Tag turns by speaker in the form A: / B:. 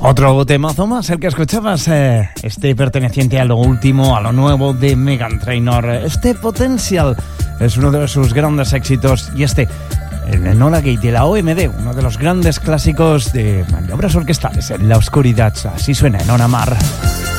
A: Otro temazo más, el que escuchabas, este perteneciente a lo último, a lo nuevo de Meghan Trainor. Este Potential es uno de sus grandes éxitos y este, el Enola Gay de la OMD, uno de los grandes clásicos de maniobras orquestales en la oscuridad. Así suena en On Amar.